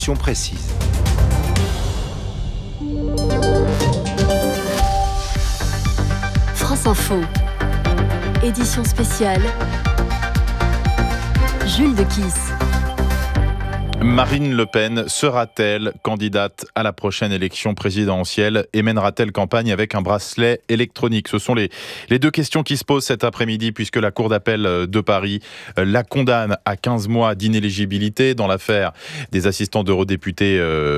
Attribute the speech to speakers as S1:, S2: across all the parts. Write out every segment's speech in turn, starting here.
S1: Précise.
S2: France Info, édition spéciale, Jules de Kiss.
S3: Marine Le Pen sera-t-elle candidate à la prochaine élection présidentielle et mènera-t-elle campagne avec un bracelet électronique ? Ce sont les deux questions qui se posent cet après-midi puisque la Cour d'appel de Paris la condamne à 15 mois d'inéligibilité dans l'affaire des assistants d'eurodéputés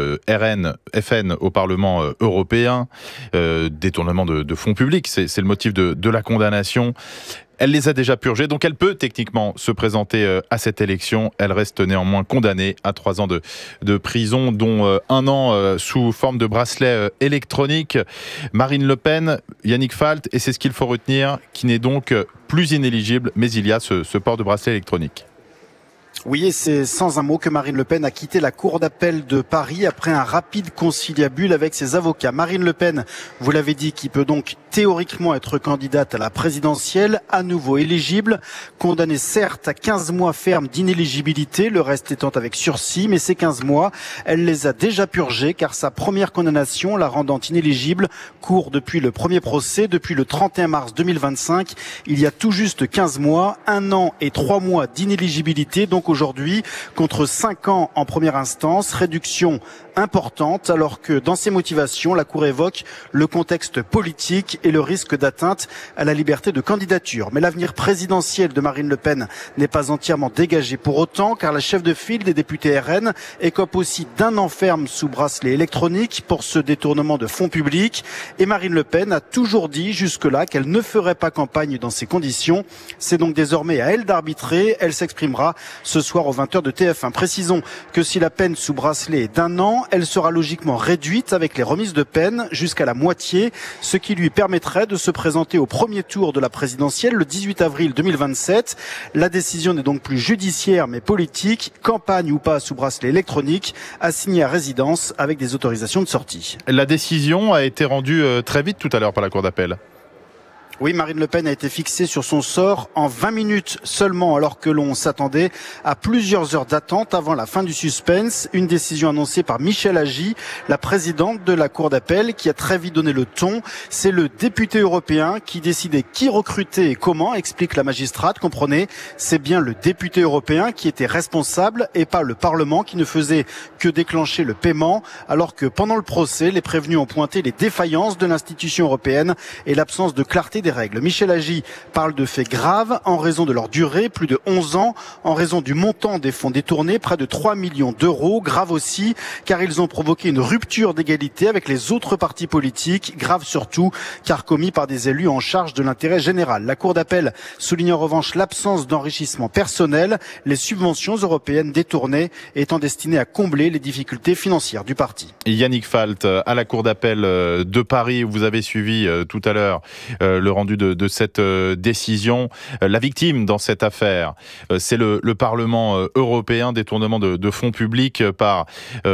S3: FN au Parlement européen. Détournement de fonds publics, c'est le motif de la condamnation. Elle les a déjà purgés, donc elle peut techniquement se présenter à cette élection. Elle reste néanmoins condamnée à 3 ans de prison, dont 1 an sous forme de bracelet électronique. Marine Le Pen, Yannick Falt, et c'est ce qu'il faut retenir, qui n'est donc plus inéligible, mais il y a ce port de bracelet électronique.
S4: Oui, et c'est sans un mot que Marine Le Pen a quitté la Cour d'appel de Paris après un rapide conciliabule avec ses avocats. Marine Le Pen, vous l'avez dit, qui peut donc théoriquement être candidate à la présidentielle, à nouveau éligible, condamnée certes à 15 mois ferme d'inéligibilité, le reste étant avec sursis, mais ces 15 mois, elle les a déjà purgés car sa première condamnation, la rendant inéligible, court depuis le premier procès, depuis le 31 mars 2025. Il y a tout juste 15 mois, 1 an et 3 mois d'inéligibilité, donc aujourd'hui, contre 5 ans en première instance, réduction importante, alors que dans ses motivations, la Cour évoque le contexte politique et le risque d'atteinte à la liberté de candidature. Mais l'avenir présidentiel de Marine Le Pen n'est pas entièrement dégagé pour autant, car la chef de file des députés RN écope aussi d'1 an ferme sous bracelet électronique pour ce détournement de fonds publics. Et Marine Le Pen a toujours dit jusque-là qu'elle ne ferait pas campagne dans ces conditions. C'est donc désormais à elle d'arbitrer. Elle s'exprimera ce soir aux 20h de TF1. Précisons que si la peine sous bracelet est d'1 an, elle sera logiquement réduite avec les remises de peine jusqu'à la moitié, ce qui lui permettrait de se présenter au premier tour de la présidentielle le 18 avril 2027. La décision n'est donc plus judiciaire mais politique. Campagne ou pas sous bracelet électronique, assigné à résidence avec des autorisations de sortie.
S3: La décision a été rendue très vite tout à l'heure par la Cour d'appel.
S4: Oui, Marine Le Pen a été fixée sur son sort en 20 minutes seulement, alors que l'on s'attendait à plusieurs heures d'attente avant la fin du suspense. Une décision annoncée par Michèle Agy, la présidente de la Cour d'appel, qui a très vite donné le ton. C'est le député européen qui décidait qui recruter et comment, explique la magistrate. Comprenez, c'est bien le député européen qui était responsable et pas le Parlement qui ne faisait que déclencher le paiement, alors que pendant le procès, les prévenus ont pointé les défaillances de l'institution européenne et l'absence de clarté des règles. Michèle Agy parle de faits graves en raison de leur durée, plus de 11 ans, en raison du montant des fonds détournés, près de 3 millions d'euros. Grave aussi, car ils ont provoqué une rupture d'égalité avec les autres partis politiques. Grave surtout, car commis par des élus en charge de l'intérêt général. La Cour d'appel souligne en revanche l'absence d'enrichissement personnel, les subventions européennes détournées étant destinées à combler les difficultés financières du parti.
S3: Yannick Falt, à la Cour d'appel de Paris, où vous avez suivi tout à l'heure le rendu de cette décision. La victime dans cette affaire, c'est le Parlement européen, détournement de fonds publics par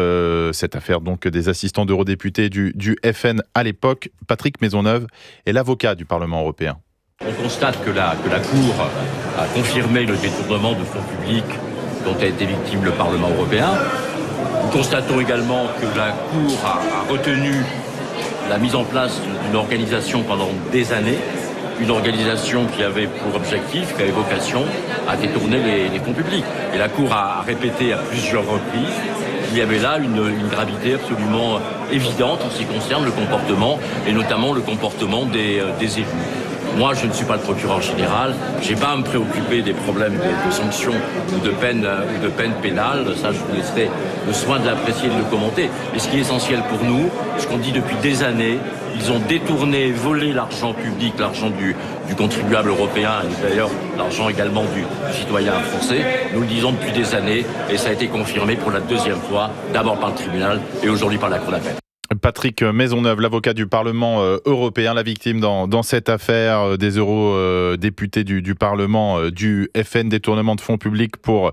S3: cette affaire donc des assistants d'eurodéputés du FN à l'époque. Patrick Maisonneuve est l'avocat du Parlement européen.
S5: On constate que la Cour a confirmé le détournement de fonds publics dont a été victime le Parlement européen. Nous constatons également que la Cour a retenu la mise en place d'une organisation pendant des années, une organisation qui avait pour objectif, qui avait vocation à détourner les fonds publics. Et la Cour a répété à plusieurs reprises qu'il y avait là une gravité absolument évidente en ce qui concerne le comportement, et notamment le comportement des élus. Moi, je ne suis pas le procureur général, j'ai pas à me préoccuper des problèmes de sanctions ou de peine pénale. Ça, je vous laisserai le soin de l'apprécier et de le commenter. Mais ce qui est essentiel pour nous, ce qu'on dit depuis des années, ils ont détourné, volé l'argent public, l'argent du contribuable européen, et d'ailleurs l'argent également du citoyen français. Nous le disons depuis des années, et ça a été confirmé pour la 2e fois, d'abord par le tribunal et aujourd'hui par la Cour d'appel.
S3: Patrick Maisonneuve, l'avocat du Parlement européen, la victime dans cette affaire des eurodéputés du Parlement du FN, détournement de fonds publics pour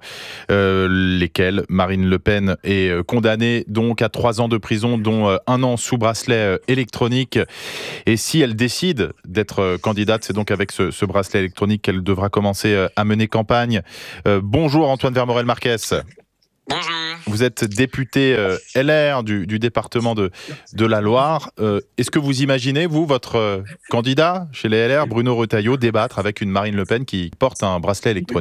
S3: lesquels Marine Le Pen est condamnée donc à 3 ans de prison, dont 1 an sous bracelet électronique. Et si elle décide d'être candidate, c'est donc avec ce bracelet électronique qu'elle devra commencer à mener campagne. Bonjour Antoine Vermorel-Marquez.
S6: Bonjour.
S3: Vous êtes député LR du département de la Loire. Est-ce que vous imaginez, vous, votre candidat chez les LR, Bruno Retailleau, débattre avec une Marine Le Pen qui porte un bracelet électronique ?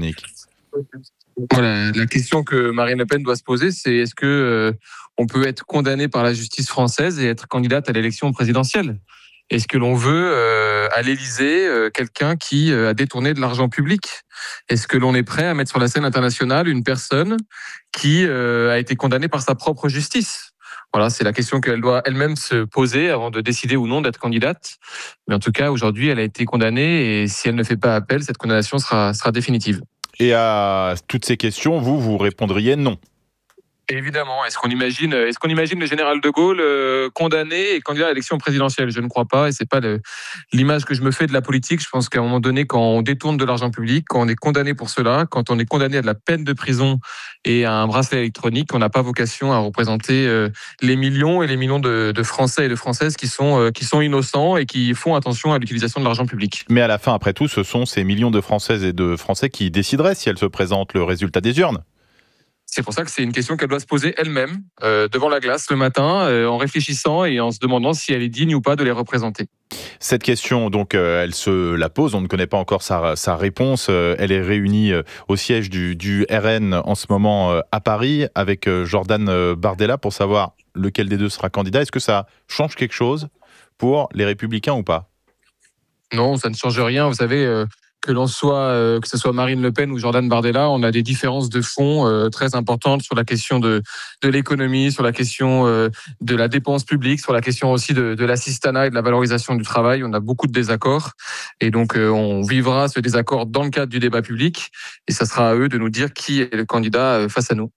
S1: Voilà, la question que Marine Le Pen doit se poser, c'est est-ce que on peut être condamné par la justice française et être candidate à l'élection présidentielle ? Est-ce que l'on veut à l'Élysée quelqu'un qui a détourné de l'argent public ? Est-ce que l'on est prêt à mettre sur la scène internationale une personne qui a été condamnée par sa propre justice ? Voilà, c'est la question qu'elle doit elle-même se poser avant de décider ou non d'être candidate. Mais en tout cas, aujourd'hui, elle a été condamnée et si elle ne fait pas appel, cette condamnation sera définitive.
S3: Et à toutes ces questions, vous répondriez non.
S1: Évidemment. Est-ce qu'on imagine le général de Gaulle condamné et candidat à l'élection présidentielle ? Je ne crois pas, et c'est pas l'image que je me fais de la politique. Je pense qu'à un moment donné, quand on détourne de l'argent public, quand on est condamné pour cela, quand on est condamné à de la peine de prison et à un bracelet électronique, on n'a pas vocation à représenter les millions et les millions de Français et de Françaises qui sont innocents et qui font attention à l'utilisation de l'argent public.
S3: Mais à la fin, après tout, ce sont ces millions de Françaises et de Français qui décideraient si elles se présentent le résultat des urnes.
S1: C'est pour ça que c'est une question qu'elle doit se poser elle-même, devant la glace le matin, en réfléchissant et en se demandant si elle est digne ou pas de les représenter.
S3: Cette question, donc, elle se la pose. On ne connaît pas encore sa réponse. Elle est réunie au siège du RN en ce moment à Paris avec Jordan Bardella pour savoir lequel des deux sera candidat. Est-ce que ça change quelque chose pour les Républicains ou pas ?
S1: Non, ça ne change rien. Vous savez, que ce soit Marine Le Pen ou Jordan Bardella, on a des différences de fond très importantes sur la question de l'économie, sur la question de la dépense publique, sur la question aussi de l'assistanat et de la valorisation du travail. On a beaucoup de désaccords et donc on vivra ce désaccord dans le cadre du débat public et ça sera à eux de nous dire qui est le candidat face à nous.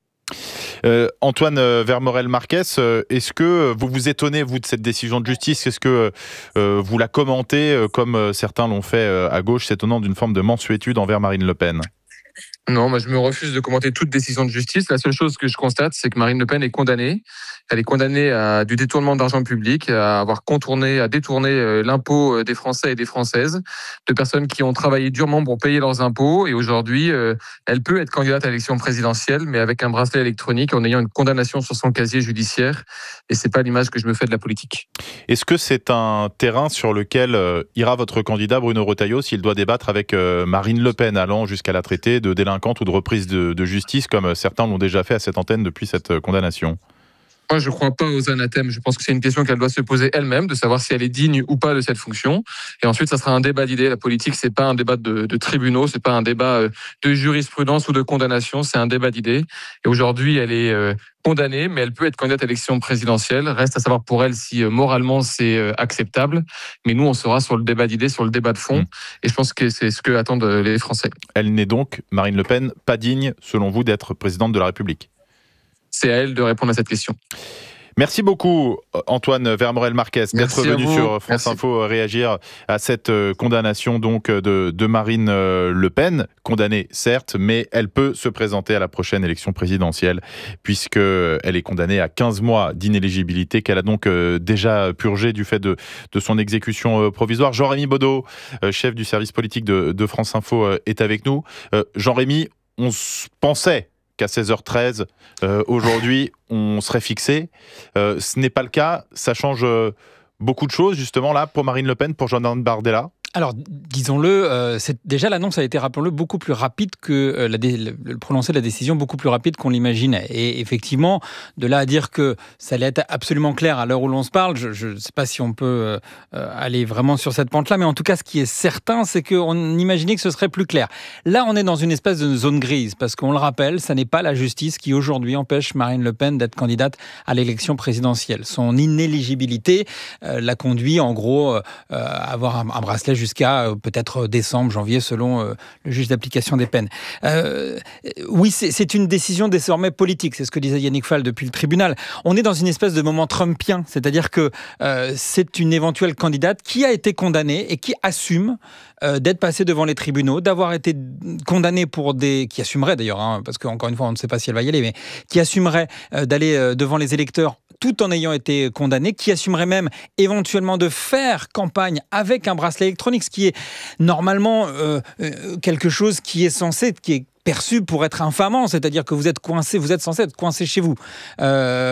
S3: Antoine Vermorel-Marquez, est-ce que vous vous étonnez, vous, de cette décision de justice ? Est-ce que vous la commentez, comme certains l'ont fait à gauche, s'étonnant d'une forme de mansuétude envers Marine Le Pen ?
S1: Non, moi je me refuse de commenter toute décision de justice. La seule chose que je constate, c'est que Marine Le Pen est condamnée. Elle est condamnée à du détournement d'argent public, à détourné l'impôt des Français et des Françaises, de personnes qui ont travaillé durement pour payer leurs impôts. Et aujourd'hui, elle peut être candidate à l'élection présidentielle, mais avec un bracelet électronique, en ayant une condamnation sur son casier judiciaire. Et c'est pas l'image que je me fais de la politique.
S3: Est-ce que c'est un terrain sur lequel ira votre candidat Bruno Retailleau s'il doit débattre avec Marine Le Pen, allant jusqu'à la traiter de délinquante ou de reprise de justice, comme certains l'ont déjà fait à cette antenne depuis cette condamnation ?
S1: Moi, je ne crois pas aux anathèmes. Je pense que c'est une question qu'elle doit se poser elle-même, de savoir si elle est digne ou pas de cette fonction. Et ensuite, ça sera un débat d'idées. La politique, c'est pas un débat de tribunaux, c'est pas un débat de jurisprudence ou de condamnation, c'est un débat d'idées. Et aujourd'hui, elle est condamnée, mais elle peut être candidate à l'élection présidentielle. Reste à savoir pour elle si moralement c'est acceptable. Mais nous, on sera sur le débat d'idées, sur le débat de fond. Et je pense que c'est ce que attendent les Français. Elle
S3: n'est donc, Marine Le Pen, pas digne, selon vous, d'être présidente de la République ?
S1: C'est à elle de répondre à cette question.
S3: Merci beaucoup Antoine Vermorel-Marquez d'être venu sur France Info réagir à cette condamnation donc de Marine Le Pen, condamnée certes, mais elle peut se présenter à la prochaine élection présidentielle puisqu'elle est condamnée à 15 mois d'inéligibilité qu'elle a donc déjà purgé du fait de son exécution provisoire. Jean-Rémy Baudot, chef du service politique de France Info, est avec nous. Jean-Rémy, on pensait qu'à 16h13, aujourd'hui, on serait fixé. Ce n'est pas le cas. Ça change beaucoup de choses, justement, là, pour Marine Le Pen, pour Jordan Bardella.
S6: Alors, disons-le, déjà l'annonce a été, rappelons-le, beaucoup plus rapide que le prononcé de la décision, beaucoup plus rapide qu'on l'imaginait. Et effectivement, de là à dire que ça allait être absolument clair à l'heure où l'on se parle, je ne sais pas si on peut aller vraiment sur cette pente-là, mais en tout cas, ce qui est certain, c'est qu'on imaginait que ce serait plus clair. Là, on est dans une espèce de zone grise, parce qu'on le rappelle, ça n'est pas la justice qui aujourd'hui empêche Marine Le Pen d'être candidate à l'élection présidentielle. Son inéligibilité l'a conduit, en gros, à avoir un bracelet jusqu'à peut-être décembre, janvier, selon le juge d'application des peines. Oui, c'est une décision désormais politique, c'est ce que disait Yannick Fall depuis le tribunal. On est dans une espèce de moment trumpien, c'est-à-dire que c'est une éventuelle candidate qui a été condamnée et qui assume d'être passée devant les tribunaux, d'avoir été condamnée qui assumerait d'ailleurs, parce qu'encore une fois, on ne sait pas si elle va y aller, mais qui assumerait d'aller devant les électeurs tout en ayant été condamné, qui assumerait même éventuellement de faire campagne avec un bracelet électronique, ce qui est normalement quelque chose qui est censé, qui est perçu pour être infamant, c'est-à-dire que vous êtes censé être coincé chez vous.